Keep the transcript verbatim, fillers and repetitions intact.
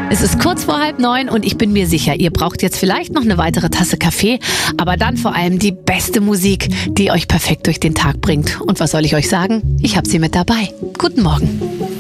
Es ist kurz vor halb neun und ich bin mir sicher, ihr braucht jetzt vielleicht noch eine weitere Tasse Kaffee, aber dann vor allem die beste Musik, die euch perfekt durch den Tag bringt. Und was soll ich euch sagen? Ich habe sie mit dabei. Guten Morgen.